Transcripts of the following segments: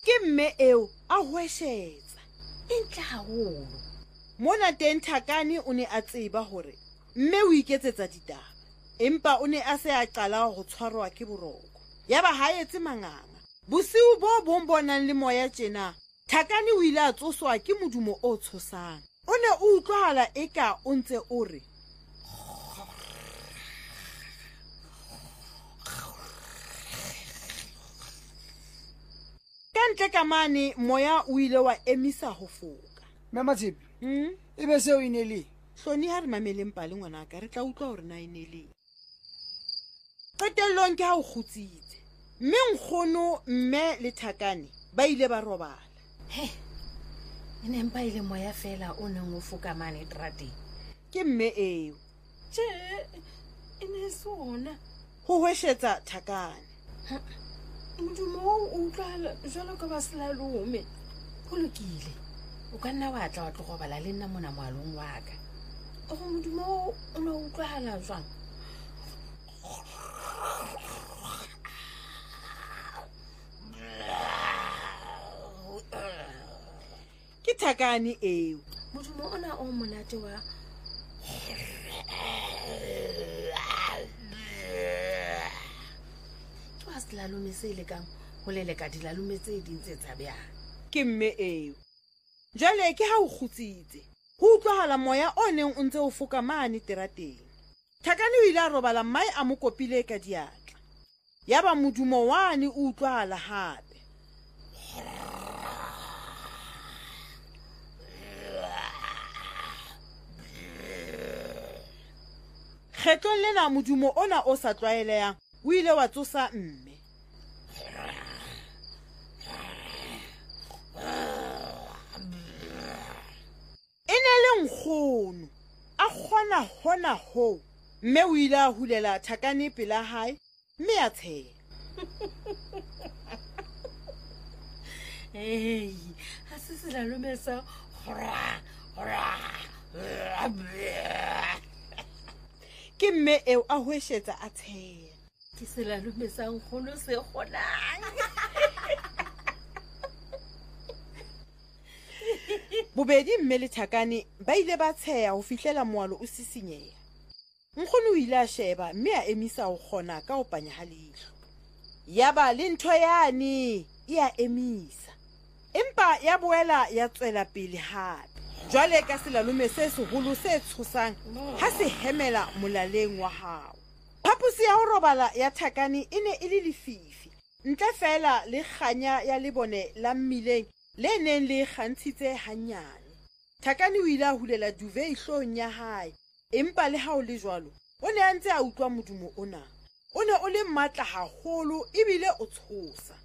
Ke mme eo a hweshetsa. Entle haholo. Mona teng Thakane o ne a tseba hore mme o iketsetsa ditaba. Empa o ne a se a qala ho tshwarwa ke boroko. Yaba ha etse manganga. Bosiu bo bong bonang le moya tjena, Thakane o ile a tsoswa ke modumo o tshosang. O ne o utlwahala eka o ntse o re, kantle ka mane moya o ile wa emisa ho foka. Mamatshepi, ebe seo e ne le. Hloni ha re mameleng pale ngwanaka, re tla utlwa hore na e ne le. Qetellong ke ha o kgutsitse. Mme nkgono, mme le Thakane ba ile ba robala. He, e ne mpa ile moya fela o neng o foka mane terateng. Ke mme eo. Tje, e ne sona. Ho hweshetsa Thakane. Modumo o utlwahala jwalo ka ba selalome. Ho lokile. O ka nna wa tla wa tlo robala le nna mona moalong wa ka. O modumo o ne o utlwahala jwang? Ke Thakane eo. Modumo ona o monate wa ke wa selalome se lekang ho leleka dilalome tse ding tse tshabehang. Ke mme eo. Jwale ke ha o kgutsitse. Ho utlwahala moya o neng o ntse o foka mane terateng. Thakane o ile a robala mmae a mo kopile ka diatla. Yaba modumo wane o utlwahala hape. Kgetlong lena modumo ona o sa tlwaelehang o ile wa tsosa mme. E ne le nkgono a kgona hona ho. Mme o ile a hulela Thakane pela hae, mme a tsheha. Hey, ha se selalome sa Ke mme eo a hweshetsa a tsheha. ke selalome sa nkgono se kgonang. Bobedi mme le Thakane ba ile ba tsheha ho fihlela moalo o sisinyeha. Nkgono o ile a sheba mme a emisa ho kgona ka ho panya ha leihlo. Yaba le ntho yane e a emisa. Empa ya boela ya tswela pele hape. Jwale ka selalome se seholo se tshosang ha se hemela molaleng wa hao. Phapusi ya ho robala ya Thakane e ne e le lefifi. Ntle fela le kganya ya lebone la mmileng le neng le kgantshitse hanyane. Thakane o ile a hulela duve ihlong ya hae. Empa le ha o le jwalo, o ne a ntse a utlwa modumo ona. O ne o le matla haholo ebile o tshosa.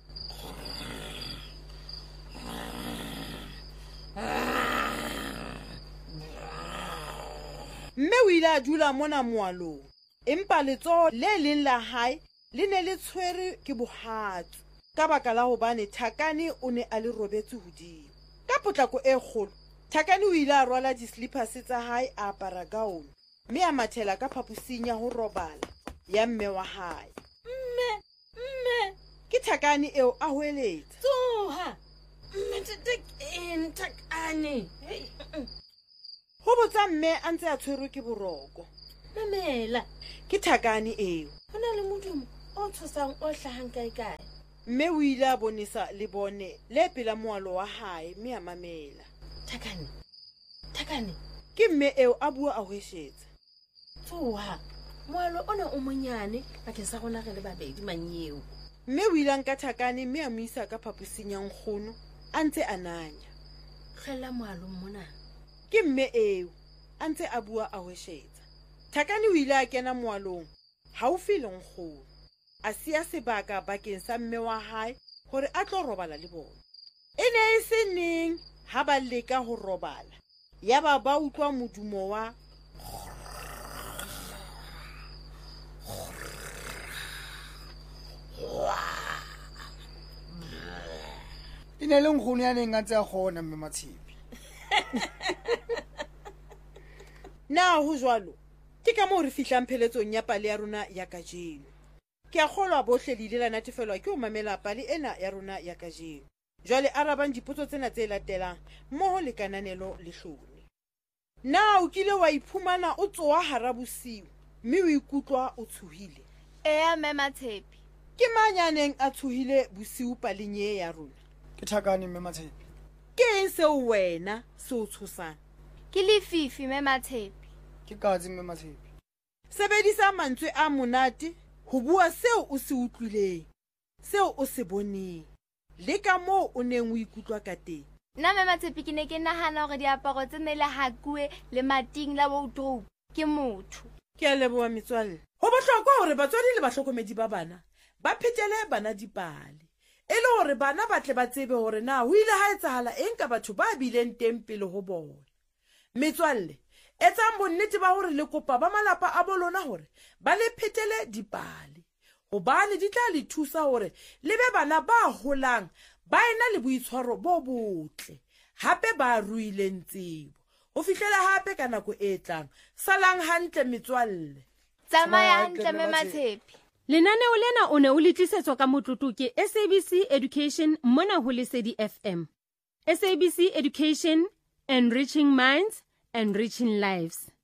Mme o ile a dula mona moalong. Empa letsoho le leng la hae le ne le tshwere ke bohatsu. Ka baka la hobane Thakane o ne a le robetse hodimo. Ka potlako e kgolo, Thakane o ile a rwala di-slippers tsa hae a apara gaun. Mme a mathela ka phapusing ya ho robala ya mme wa hae. Mme, Ke Thakane eo a hweletsa. tsoha. Mme Thakane. Ho botsa mme a ntse a tshwerwe ke boroko. Mamela, Ke Thakane eo. ho na le modumo o tshosang o hlahang kae. Mme o ile a bonesa lebone le pela moalo wa hae mme a mamela. Thakane, Ke mme eo a bua a hweshetsa. tsoha. Moalo ona o monyane bakeng sa rona re le babedi manyeo. Mme o ile a nka Thakane mme a mo isa ka phapusing ya nkgono a ntse a nanya. Hlella moalong mona. Ke mme eo a ntse a bua a hweshetsa. Thakane o ile a kena moalong haufi le nkgono. A siya sebaka bakeng sa mme wa hae hore a tlo robala le bona. E ne e se neng ha ba leka ho robala. Yaba ba utlwa modumo wa E ne le nkgono ya neng a ntse a kgona mme Matshepi. Na ho jwalo, ke ka moo re fihlang pheletsong ya pale ya rona ya kajeno. Ke a kgolwa bohle le ile la natefelwa ke ho mamela pale ena ya rona ya kajeno. Jwale arabang dipotso tsena tse latelang mmoho le kananelo le hlone. Na o kile wa iphumana o tsoha hara bosiu mme o ikutlwa o tshohile? Eya mme Matshepi. Ke mang ya neng a tshohile bosiu paleng e ya rona? Ke Thakane mme Matshepi. Ke eng seo wena se o tshosang? Ke Lefifi mme Matshepi. Ke Katse mme Matshepi. Sebedisa mantswe a monate ho bua seo o se utlwileng, seo o se boneng, le ka moo o neng o ikutlwa ka teng. Nna mme Matshepi ke ne ke nahana hore diaparo tse ne le hakuwe le mating la wardrobe ke motho. Ke a leboha metswalle. Ho bohlokwa hore batswadi le bahlokomedi ba bana ba phetele bana dipale, e le hore bana ba tle ba tsebe hore na ho ile ha etsahala eng ka batho ba bileng teng pele ho bona. Metswalle, etsang bonnete ba hore le kopa ba malapa a bolona hore ba le phetele dipale, hobane di tla le thusa hore le be bana ba holang ba ena le boitshwaro bo botle, hape ba ruileng tsebo. Ho fihlela hape ka nako e tlang. Salang hantle metswalle. Tsamaya hantle mme Matshepi. Lenaneo lena o ne o le tlisetswa ka motlotlo ke SABC Education mona ho Lesedi FM. SABC Education, enriching minds, enriching lives.